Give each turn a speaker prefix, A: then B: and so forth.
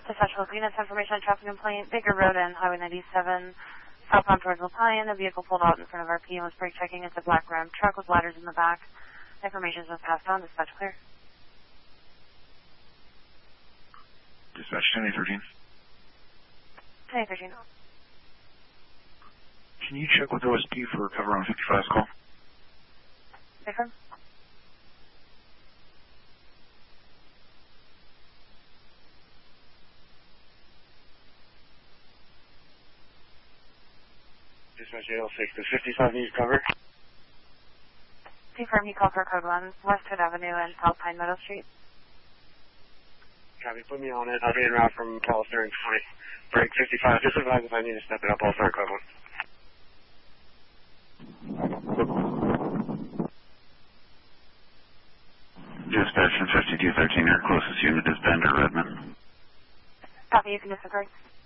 A: Dispatch local units, information on traffic complaint, Baker Road and Highway 97, southbound towards LaPine. A vehicle pulled out in front of RP and was brake checking. It's a black Ram truck with ladders in the back. Information has been passed on. Dispatch clear.
B: Dispatch 10-13.
A: 10-13.
B: Can you check with OSP for cover on 55's call?
A: Affirm.
C: Dispatch 806, does 55 need cover?
A: Confirm he called for code 1, Westwood Avenue and South Pine Meadow Street.
C: Copy, put me on it. I'll be en route from Pallister and 20. Break 55, just advise if I need to step it up, I'll start code 1.
D: Dispatch 5213, our closest unit is Bender, Redmond.
A: Copy, you can disregard.